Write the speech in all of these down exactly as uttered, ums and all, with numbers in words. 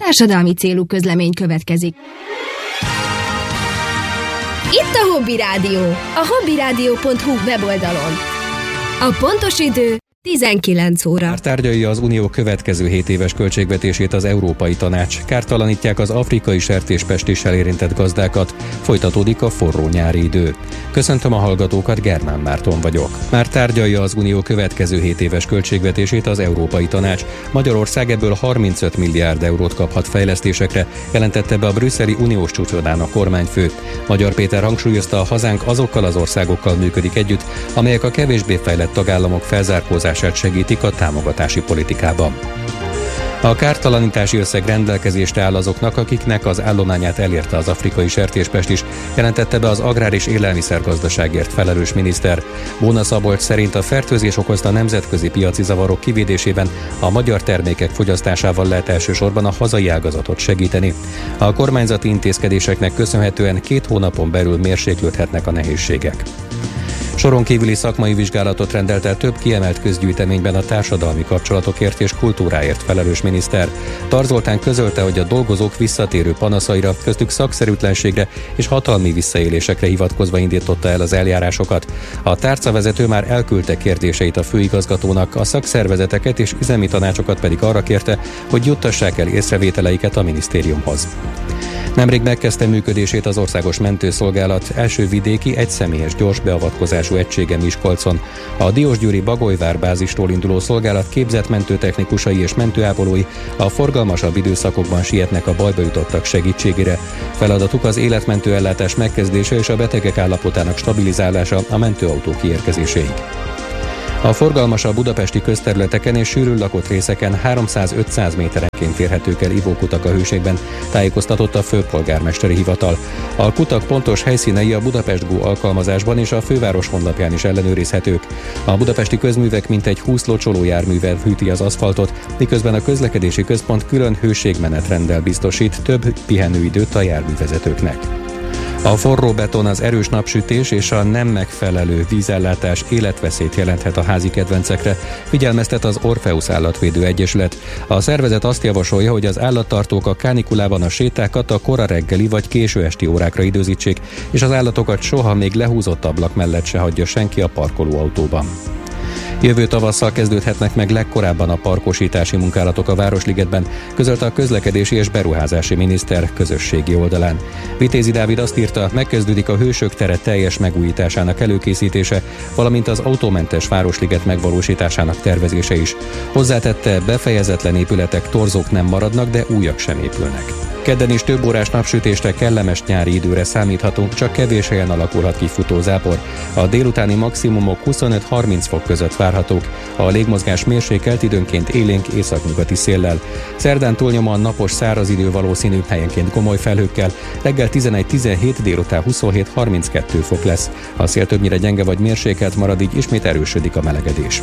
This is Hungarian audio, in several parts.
társadalmi célú közlemény következik. Itt a Hobby Rádió, a hobbyradio pont hu weboldalon. A pontos idő tizenkilenc óra. Már tárgyalja az Unió következő hét éves költségvetését az Európai Tanács. Kártalanítják az afrikai sertéspestéssel érintett gazdákat. Folytatódik a forró nyári idő. Köszöntöm a hallgatókat, Germán Márton vagyok. Már tárgyalja az Unió következő hét éves költségvetését az Európai Tanács. Magyarország ebből harmincöt milliárd eurót kaphat fejlesztésekre, jelentette be a brüsszeli uniós csúcsodán a kormányfő. Magyar Péter hangsúlyozta, a hazánk azokkal az országokkal működik együtt, amelyek a kevésbé fejlett tagállamok felzárkózását segítik a támogatási politikában. A kártalanítási összeg rendelkezésre áll azoknak, akiknek az állományát elérte az afrikai sertéspest is, jelentette be az agrár- és élelmiszergazdaságért felelős miniszter. Bóna Szabolcs szerint a fertőzés okozta nemzetközi piaci zavarok kivédésében a magyar termékek fogyasztásával lehet elsősorban a hazai ágazatot segíteni. A kormányzati intézkedéseknek köszönhetően két hónapon belül mérséklődhetnek a nehézségek. Soron kívüli szakmai vizsgálatot rendelt el több kiemelt közgyűjteményben a társadalmi kapcsolatokért és kultúráért felelős miniszter. Tar Zoltán közölte, hogy a dolgozók visszatérő panaszaira, köztük szakszerűtlenségre és hatalmi visszaélésekre hivatkozva indította el az eljárásokat. A tárcavezető már elküldte kérdéseit a főigazgatónak, a szakszervezeteket és üzemi tanácsokat pedig arra kérte, hogy juttassák el észrevételeiket a minisztériumhoz. Nemrég megkezdte működését az Országos Mentőszolgálat első vidéki egyszemélyes gyors beavatkozású egysége Miskolcon. A Diósgyőri Bagolyvár bázistól induló szolgálat képzett mentőtechnikusai és mentőápolói a forgalmasabb időszakokban sietnek a bajba jutottak segítségére. Feladatuk az életmentő ellátás megkezdése és a betegek állapotának stabilizálása a mentőautó kiérkezéséig. A forgalmasabb budapesti közterületeken és sűrűn lakott részeken háromszáz-ötszáz méterenként érhetők el ivókutak a hőségben, tájékoztatott a főpolgármesteri hivatal. A kutak pontos helyszínei a Budapest Go alkalmazásban és a főváros honlapján is ellenőrizhetők. A budapesti közművek mintegy húsz locsolójárművel hűti az aszfaltot, miközben a közlekedési központ külön hőségmenetrenddel biztosít több pihenőidőt a járművezetőknek. A forró beton, az erős napsütés és a nem megfelelő vízellátás életveszélyt jelenthet a házi kedvencekre, figyelmeztet az Orpheus Állatvédő Egyesület. A szervezet azt javasolja, hogy az állattartók a kánikulában a sétákat a kora reggeli vagy késő esti órákra időzítsék, és az állatokat soha még lehúzott ablak mellett se hagyja senki a parkolóautóban. Jövő tavasszal kezdődhetnek meg legkorábban a parkosítási munkálatok a Városligetben, közölte a közlekedési és beruházási miniszter közösségi oldalán. Vitézi Dávid azt írta, megkezdődik a Hősök tere teljes megújításának előkészítése, valamint az autómentes Városliget megvalósításának tervezése is. Hozzátette, befejezetlen épületek, torzók nem maradnak, de újak sem épülnek. Kedden is több órás napsütésre, kellemes nyári időre számíthatunk, csak kevés helyen alakulhat ki futózápor. A délutáni maximumok huszonöt-harminc fok között várhatók, a légmozgás mérsékelt, időnként élénk északnyugati széllel. Szerdán túlnyomóan napos száraz idő valószínű, helyenként gomoly felhőkkel, reggel tizenegy-tizenhét, délután huszonhét-harminckettő fok lesz. A szél többnyire gyenge vagy mérsékelt marad, így ismét erősödik a melegedés.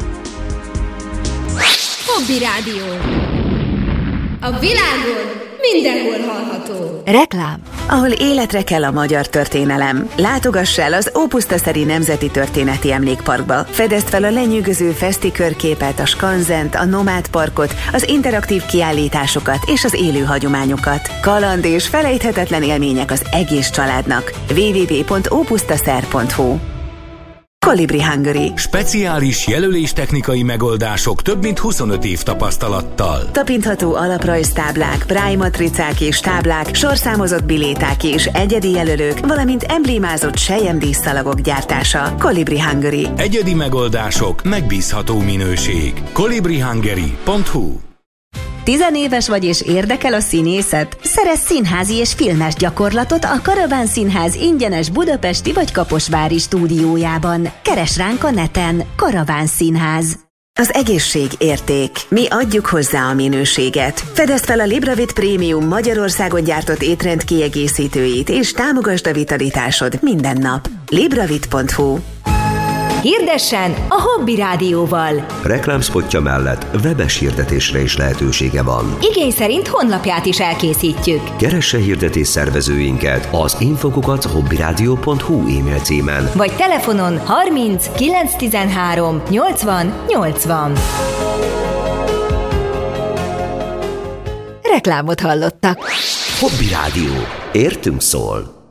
Hobby Rádió. A világon mindenhol hallható. Reklám. Ahol életre kell a magyar történelem. Látogass el az Ópusztaszeri Nemzeti Történeti Emlékparkba. Fedezd fel a lenyűgöző feszti körképet, a skanzent, a nomád parkot, az interaktív kiállításokat és az élő hagyományokat. Kaland és felejthetetlen élmények az egész családnak. double-u double-u double-u pont ópusztaszer pont hu. Kolibri Hungary. Speciális jelöléstechnikai megoldások több mint huszonöt év tapasztalattal. Tapintható alaprajztáblák, Braille matricák és táblák, sorszámozott biléták és egyedi jelölők, valamint emblémázott selyemdíszszalagok gyártása. Kolibri Hungary. Egyedi megoldások, megbízható minőség. kolibri hungary pont hu. Tizenéves vagy és érdekel a színészet? Szerezz színházi és filmes gyakorlatot a Karaván Színház ingyenes budapesti vagy kaposvári stúdiójában. Keresd ránk a neten. Karaván Színház. Az egészség érték. Mi adjuk hozzá a minőséget. Fedezd fel a Libravit Prémium Magyarországon gyártott étrend kiegészítőit, és támogasd a vitalitásod minden nap. libravit pont hu. Hirdessen a Hobby Rádióval. Reklámszpotja mellett webes hirdetésre is lehetősége van. Igény szerint honlapját is elkészítjük. Keresse hirdetés szervezőinket az infokukat hobbyradio pont hu e-mail címen. Vagy telefonon harminc kilenc tizenhárom nyolcvan nyolcvan. Reklámot hallottak. Hobby Rádió. Értünk szól.